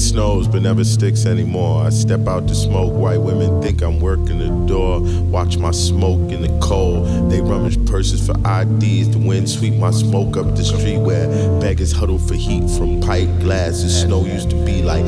snows but never sticks anymore. I step out to smoke, white women think I'm working the door. Watch my smoke in the cold. They rummage purses for IDs. The wind sweep my smoke up the street where beggars huddle for heat from pipe glasses. Snow used to be like